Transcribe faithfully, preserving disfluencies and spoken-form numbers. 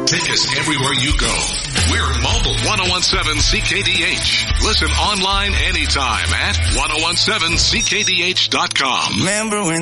Take us everywhere you go. We're Mobile ten seventeen C K D H. Listen online anytime at ten seventeen C K D H dot com. Remember when